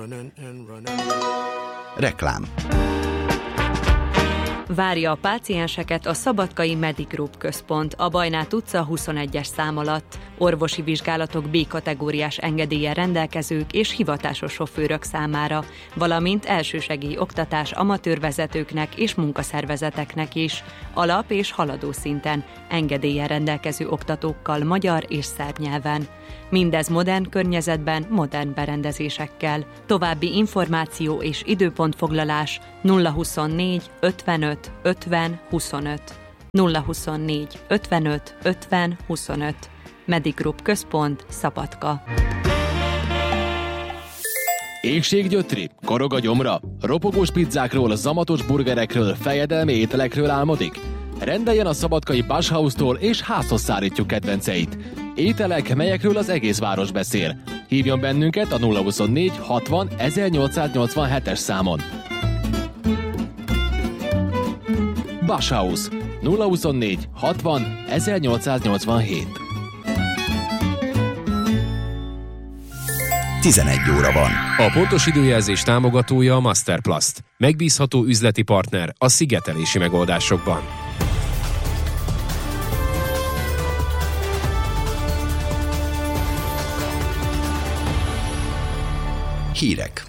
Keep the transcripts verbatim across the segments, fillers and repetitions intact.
Reklám. Várja a pácienseket a Szabadkai Medigroup központ a Bajnát utca huszonegyes szám alatt. Orvosi vizsgálatok B-kategóriás engedéllyel rendelkezők és hivatásos sofőrök számára, valamint elsősegély oktatás amatőrvezetőknek és munkaszervezeteknek is, alap- és haladó szinten, engedéllyel rendelkező oktatókkal magyar és szerb nyelven. Mindez modern környezetben, modern berendezésekkel. További információ és időpontfoglalás nulla huszonnégy ötvenöt ötven huszonöt. nulla huszonnégy ötvenöt ötven huszonöt. Medigroup központ, Szabadka. Éhséggyötri, korog a gyomra, ropogós pizzákról, zamatos burgerekről, fejedelmi ételekről álmodik? Rendeljen a szabadkai Bashhaus-tól és házhoz szárítjuk kedvenceit. Ételek, melyekről az egész város beszél. Hívjon bennünket a nulla huszonnégy hatvan ezernyolcszáznyolcvanhetes számon. Bashhaus nulla huszonnégy hatvan ezernyolcszáznyolcvanhét. tizenegy óra van. A pontos időjelzés támogatója a Masterplast. Megbízható üzleti partner a szigetelési megoldásokban. Hírek.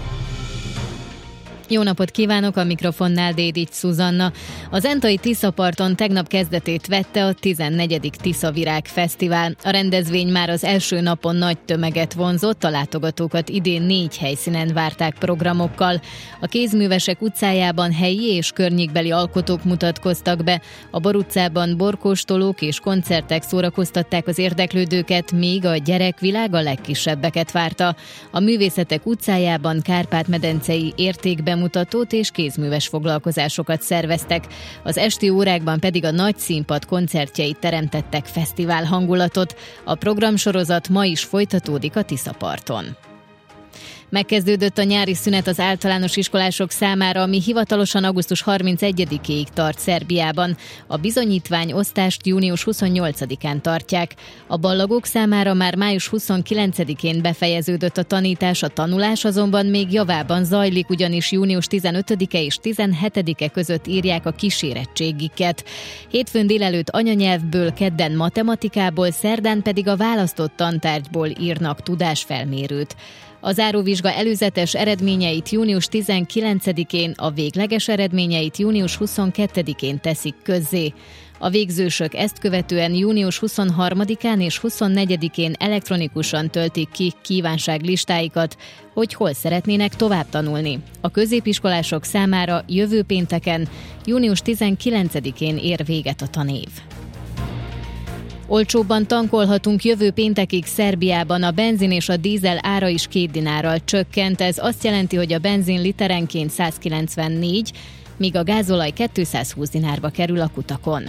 Jó napot kívánok, a mikrofonnál Dédics Szuzanna. Az entai Tiszaparton tegnap kezdetét vette a tizennegyedik Tiszavirág Fesztivál. A rendezvény már az első napon nagy tömeget vonzott, a látogatókat idén négy helyszínen várták programokkal. A Kézművesek utcájában helyi és környékbeli alkotók mutatkoztak be, a Bor utcában borkóstolók és koncertek szórakoztatták az érdeklődőket, míg a gyerekvilág a legkisebbeket várta. A Művészetek utcájában Kárpát-medencei értékben mutatót és kézműves foglalkozásokat szerveztek. Az esti órákban pedig a nagy színpad koncertjeit teremtettek fesztivál hangulatot. A programsorozat ma is folytatódik a Tiszaparton. Megkezdődött a nyári szünet az általános iskolások számára, ami hivatalosan augusztus harmincegyedikéig tart Szerbiában. A bizonyítványosztást június huszonnyolcadikán tartják. A ballagók számára már május huszonkilencedikén befejeződött a tanítás, a tanulás azonban még javában zajlik, ugyanis június tizenötödike és tizenhetedike között írják a kísérettségiket. Hétfőn délelőtt anyanyelvből, kedden matematikából, szerdán pedig a választott tantárgyból írnak tudásfelmérőt. A záróvizsga előzetes eredményeit június tizenkilencedikén, a végleges eredményeit június huszonkettedikén teszik közzé. A végzősök ezt követően június huszonharmadikán és huszonnegyedikén elektronikusan töltik ki kívánságlistáikat, hogy hol szeretnének tovább tanulni. A középiskolások számára jövő pénteken, június tizenkilencedikén ér véget a tanév. Olcsóbban tankolhatunk jövő péntekig Szerbiában, a benzin és a dízel ára is két dinárral csökkent. Ez azt jelenti, hogy a benzin literenként százkilencvennégy, míg a gázolaj kétszázhúsz dinárba kerül a kutakon.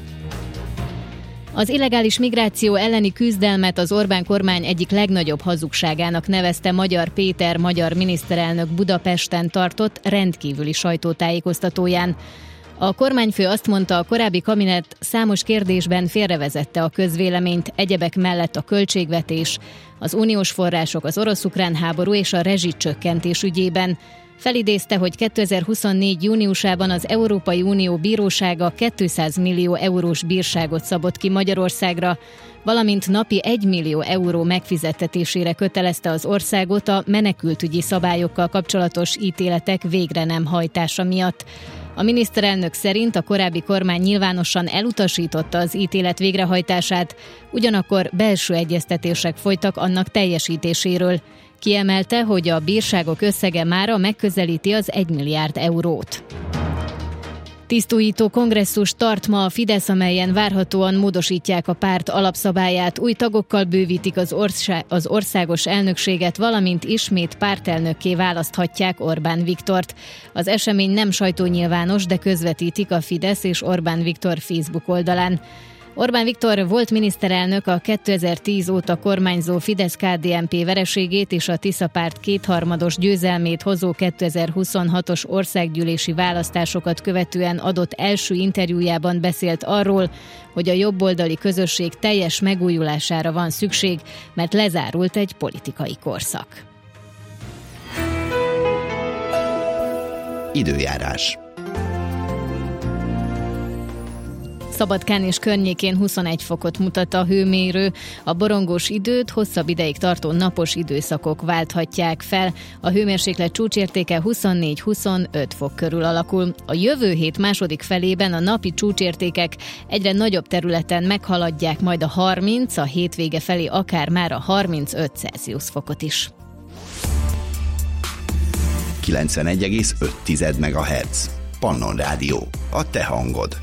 Az illegális migráció elleni küzdelmet az Orbán kormány egyik legnagyobb hazugságának nevezte Magyar Péter magyar miniszterelnök Budapesten tartott rendkívüli sajtótájékoztatóján. A kormányfő azt mondta, a korábbi kabinet számos kérdésben félrevezette a közvéleményt, egyebek mellett a költségvetés, az uniós források, az orosz-ukrán háború és a rezsicsökkentés ügyében. Felidézte, hogy kétezer-huszonnégy júniusában az Európai Unió bírósága kétszáz millió eurós bírságot szabott ki Magyarországra, valamint napi egy millió euró megfizettetésére kötelezte az országot a menekültügyi szabályokkal kapcsolatos ítéletek végre nem hajtása miatt. A miniszterelnök szerint a korábbi kormány nyilvánosan elutasította az ítélet végrehajtását, ugyanakkor belső egyeztetések folytak annak teljesítéséről. Kiemelte, hogy a bírságok összege mára megközelíti az egy milliárd eurót. Tisztújító kongresszus tart ma a Fidesz, amelyen várhatóan módosítják a párt alapszabályát, új tagokkal bővítik az, ország, az országos elnökséget, valamint ismét pártelnökké választhatják Orbán Viktort. Az esemény nem sajtónyilvános, de közvetítik a Fidesz és Orbán Viktor Facebook oldalán. Orbán Viktor volt miniszterelnök a kétezer-tíz óta kormányzó Fidesz-ká dé en pé vereségét és a Tiszapárt kétharmados győzelmét hozó kétezer-huszonhatos országgyűlési választásokat követően adott első interjújában beszélt arról, hogy a jobboldali közösség teljes megújulására van szükség, mert lezárult egy politikai korszak. Időjárás. Szabadkán és környékén huszonegy fokot mutat a hőmérő. A borongós időt hosszabb ideig tartó napos időszakok válthatják fel. A hőmérséklet csúcsértéke huszonnégy-huszonöt fok körül alakul. A jövő hét második felében a napi csúcsértékek egyre nagyobb területen meghaladják majd a harminc, a hétvége felé akár már a harmincöt Celsius fokot is. kilencvenegy egész öt megahertz. Pannon Rádió. A te hangod.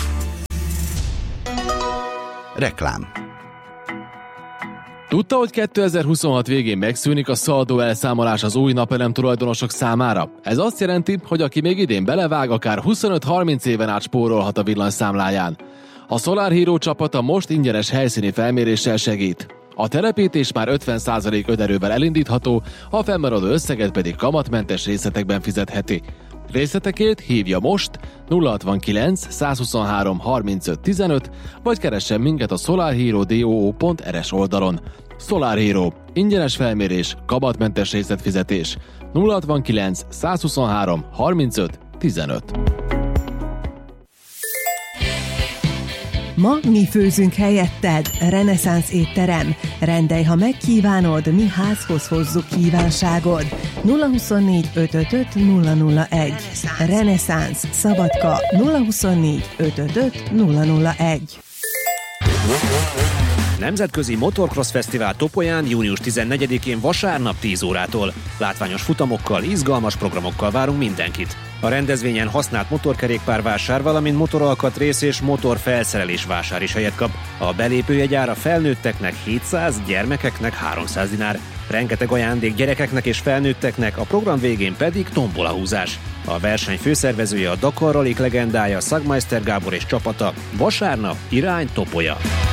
Reklám. Tudta, hogy kétezer-huszonhat végén megszűnik a szaldó elszámolás az új napelem tulajdonosok számára? Ez azt jelenti, hogy aki még idén belevág, akár huszonöt-harminc éven át spórolhat a villanyszámláján. A Solar Hero csapata most ingyenes helyszíni felméréssel segít. A telepítés már ötven százalék önerővel elindítható, a fennmaradó összeget pedig kamatmentes részletekben fizetheti. Részletekért hívja most nulla hatvankilenc százhuszonhárom harmincöt tizenöt, vagy keressen minket a solarhero pont do pont er es oldalon. Solar Hero. Ingyenes felmérés, kamatmentes részletfizetés. nulla hatvankilenc százhuszonhárom harmincöt tizenöt. Ma mi főzünk helyetted, reneszánsz étterem. Rendelj, ha megkívánod, mi házhoz hozzuk kívánságod. nulla huszonnégy ötvenöt nulla nulla egy. Reneszánsz Szabadka nulla huszonnégy ötvenöt nulla nulla egy. Nemzetközi Motocross Fesztivál Topolyán június tizennegyedikén vasárnap tíz órától. Látványos futamokkal, izgalmas programokkal várunk mindenkit. A rendezvényen használt motorkerékpárvásár, valamint motoralkatrész és motorfelszerelés vásár is helyet kap. A belépőjegyár a felnőtteknek hétszáz, gyermekeknek háromszáz dinár. Rengeteg ajándék gyerekeknek és felnőtteknek, a program végén pedig tombolahúzás. A verseny főszervezője a Dakar Ralik legendája Szagmeister Gábor és csapata. Vasárnap irány Topolya.